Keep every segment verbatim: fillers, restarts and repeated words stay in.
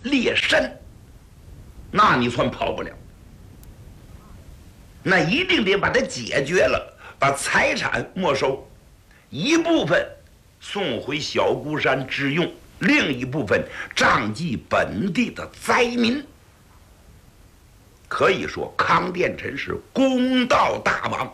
劣绅，那你算跑不了。那一定得把它解决了，把财产没收，一部分送回小孤山之用，另一部分赈济本地的灾民。可以说，康殿臣是公道大王。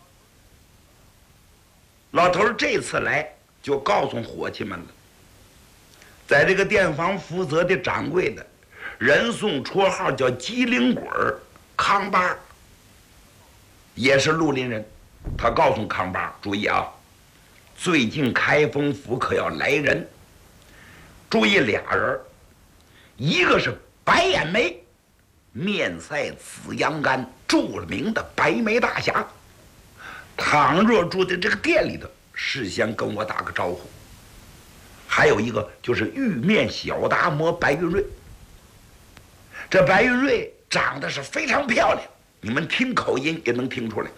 老头儿这次来就告诉伙计们了，在这个店房负责的掌柜的人送绰号叫机灵鬼儿康巴，也是绿林人。他告诉康巴，注意啊，最近开封府可要来人，注意俩人，一个是白眼眉，面赛紫阳干，著名的白眉大侠，倘若住在这个店里头，事先跟我打个招呼。还有一个就是玉面小达摩白云瑞，这白云瑞长得是非常漂亮，你们听口音也能听出来。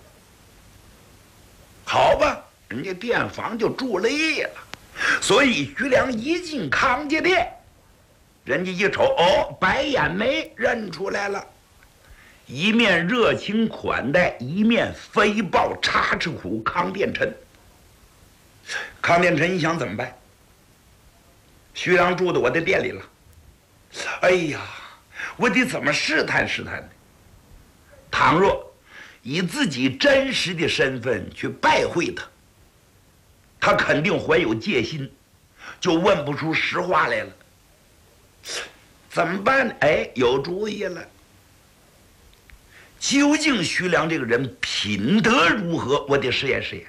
好吧，人家店房就住累了，所以徐良一进康家店，人家一瞅，哦，白眼眉认出来了，一面热情款待，一面飞报插翅虎康殿臣。康殿臣一想怎么办？徐良住到我的店里了，哎呀，我得怎么试探试探呢？倘若以自己真实的身份去拜会他，他肯定怀有戒心，就问不出实话来了。怎么办呢？哎，有主意了。究竟徐良这个人品德如何？我得试验试验。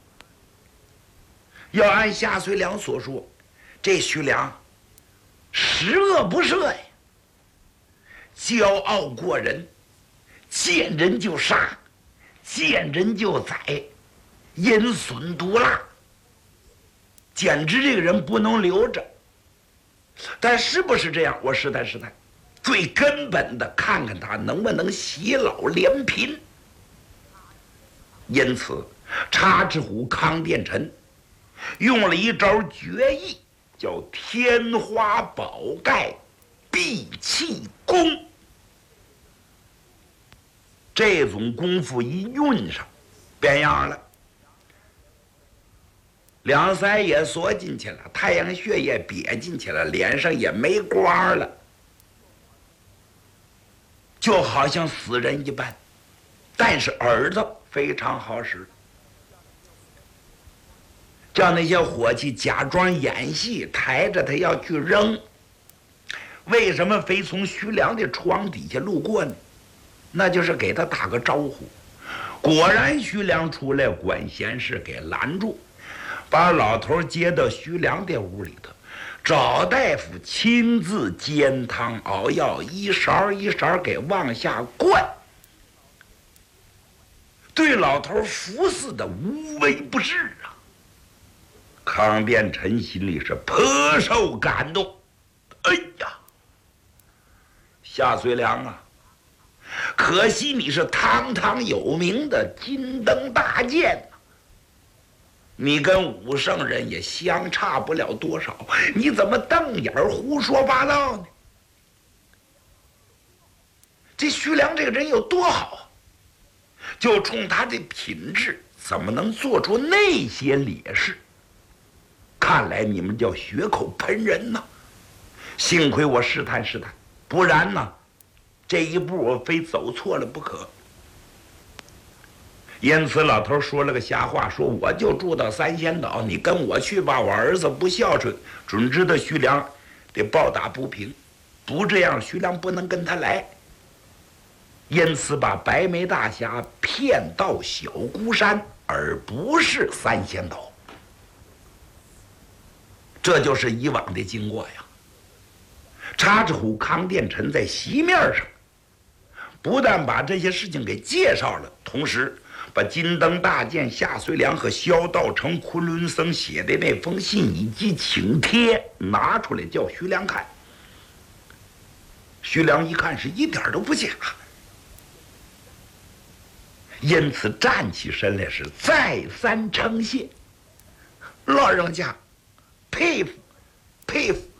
要按夏遂良所说，这徐良十恶不赦呀，骄傲过人，见人就杀，见人就宰，阴损毒辣，简直这个人不能留着。但是不是这样？我试探试探，最根本的看看他能不能洗脑怜贫。因此，插翅虎康殿臣用了一招绝艺，叫天花宝盖闭气功。这种功夫一用上，变样了，两腮也缩进去了，太阳穴也瘪进去了，脸上也没光了，就好像死人一般。但是耳朵非常好使，叫那些伙计假装演戏，抬着他要去扔。为什么非从徐良的床底下路过呢？那就是给他打个招呼。果然徐良出来，管闲事给拦住，把老头接到徐良的屋里头，找大夫亲自煎汤熬药，一勺一勺给往下灌，对老头服侍的无微不至啊。康殿臣心里是颇受感动。哎呀，夏遂良啊，可惜你是堂堂有名的金灯大剑啊，你跟武圣人也相差不了多少，你怎么瞪眼胡说八道呢？这徐良这个人有多好啊，就冲他这品质，怎么能做出那些劣事？看来你们叫血口喷人呐！幸亏我试探试探，不然呢，这一步我非走错了不可。因此老头说了个瞎话，说我就住到三仙岛，你跟我去吧，我儿子不孝顺，准知道徐良得暴打不平，不这样徐良不能跟他来。因此把白眉大侠骗到小孤山，而不是三仙岛。这就是以往的经过呀。插翅虎康殿臣在席面上不但把这些事情给介绍了，同时把金灯大剑夏遂良和萧道成、昆仑僧写的那封信以及请帖拿出来叫徐良看。徐良一看是一点都不假，因此站起身来是再三称谢。老人家佩服佩服。